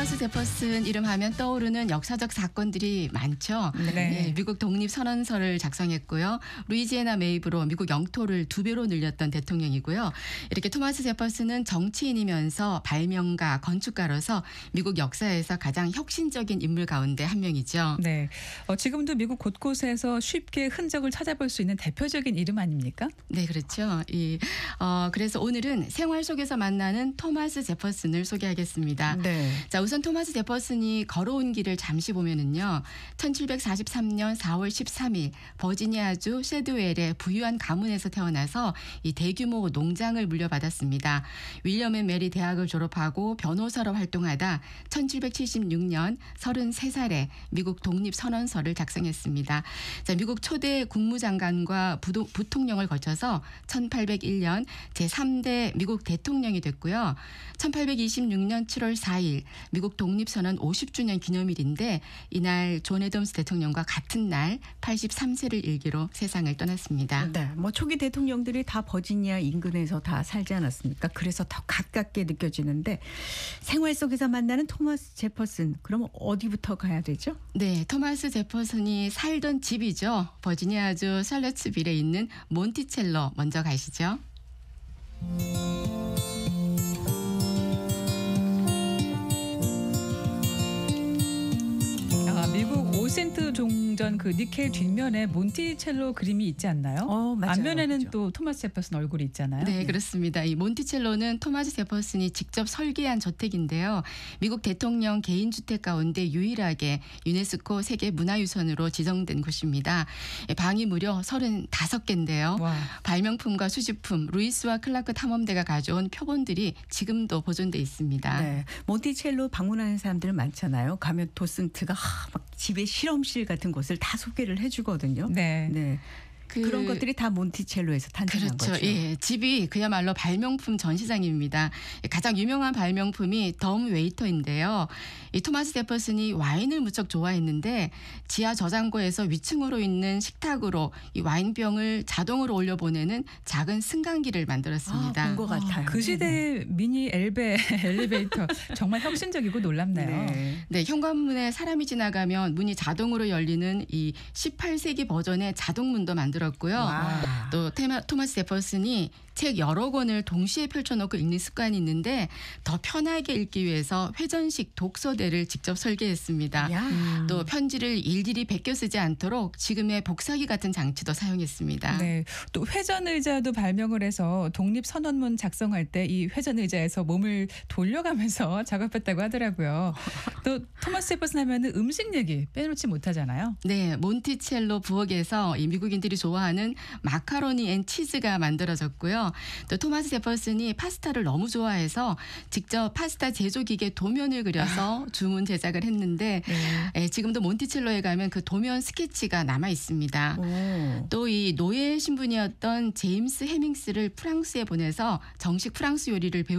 토마스 제퍼슨 이름하면 떠오르는 역사적 사건들이 많죠. 네. 네, 미국 독립선언서를 작성했고요. 루이지애나 매입으로 미국 영토를 2배로 늘렸던 대통령이고요. 이렇게 토마스 제퍼슨은 정치인이면서 발명가, 건축가로서 미국 역사에서 가장 혁신적인 인물 가운데 한 명이죠. 네. 지금도 미국 곳곳에서 쉽게 흔적을 찾아볼 수 있는 대표적인 이름 아닙니까? 네, 그렇죠. 그래서 오늘은 생활 속에서 만나는 토마스 제퍼슨을 소개하겠습니다. 네. 자, 우선 토마스 제퍼슨이 걸어온 길을 잠시 보면은요. 1743년 4월 13일 버지니아주 셰드웰의 부유한 가문에서 태어나서 이 대규모 농장을 물려받았습니다. 윌리엄 앤 메리 대학을 졸업하고 변호사로 활동하다 1776년 33살에 미국 독립선언서를 작성했습니다. 자, 미국 초대 국무장관과 부통령을 거쳐서 1801년 제3대 미국 대통령이 됐고요. 1826년 7월 4일 미국 독립선언 50주년 기념일인데 이날 존 애덤스 대통령과 같은 날 83세를 일기로 세상을 떠났습니다. 네. 뭐 초기 대통령들이 다 버지니아 인근에서 다 살지 않았습니까? 그래서 더 가깝게 느껴지는데 생활 속에서 만나는 토마스 제퍼슨. 그럼 어디부터 가야 되죠? 네, 토마스 제퍼슨이 살던 집이죠. 버지니아주 샬럿츠빌에 있는 몬티첼로 먼저 가시죠. 미국 오센트 종전 그 니켈 뒷면에 몬티첼로 그림이 있지 않나요? 맞아요. 앞면에는 그렇죠. 또 토마스 제퍼슨 얼굴이 있잖아요. 네, 그렇습니다. 이 몬티첼로는 토마스 제퍼슨이 직접 설계한 저택인데요. 미국 대통령 개인주택 가운데 유일하게 유네스코 세계문화유산으로 지정된 곳입니다. 방이 무려 35개인데요. 와. 발명품과 수집품, 루이스와 클라크 탐험대가 가져온 표본들이 지금도 보존돼 있습니다. 네. 몬티첼로 방문하는 사람들 많잖아요. 가면 도슨트가 막 집에 실험실 같은 곳을 다 소개를 해주거든요. 네. 네. 그런 것들이 다 몬티첼로에서 탄생한 그렇죠. 거죠. 예, 집이 그야말로 발명품 전시장입니다. 가장 유명한 발명품이 덤 웨이터인데요. 이 토마스 제퍼슨이 와인을 무척 좋아했는데 지하 저장고에서 위층으로 있는 식탁으로 이 와인병을 자동으로 올려보내는 작은 승강기를 만들었습니다. 본 것 같아요. 그 시대의 미니 엘리베이터 정말 혁신적이고 놀랍네요. 네. 네, 현관문에 사람이 지나가면 문이 자동으로 열리는 이 18세기 버전의 자동문도 만들었고요. 와. 또 토마스 제퍼슨이 책 여러 권을 동시에 펼쳐놓고 읽는 습관이 있는데 더 편하게 읽기 위해서 회전식 독서대를 직접 설계했습니다. 야. 또 편지를 일일이 베껴 쓰지 않도록 지금의 복사기 같은 장치도 사용했습니다. 네, 또 회전 의자도 발명을 해서 독립 선언문 작성할 때 이 회전 의자에서 몸을 돌려가면서 작업했다고 하더라고요. 또 토마스 제퍼슨 하면은 음식 얘기 빼놓지 못하잖아요. 네, 몬티첼로 부엌에서 이 미국인들이 좋아하는 마카로니 앤 치즈가 만들어졌고요. 또 토마스 제퍼슨이 파스타를 너무 좋아해서 직접 파스타 제조 기계 도면을 그려서 주문 제작을 했는데 네. 지금도 몬티첼로에 가면 그 도면 스케치가 남아 있습니다. 또 이 노예 신분이었던 제임스 해밍스를 프랑스에 보내서 정식 프랑스 요리를 배우